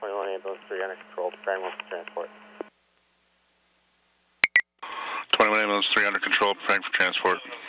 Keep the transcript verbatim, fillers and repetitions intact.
twenty-one ambulance three under control, preparing one for transport. twenty-one ambulance three under control, preparing for transport.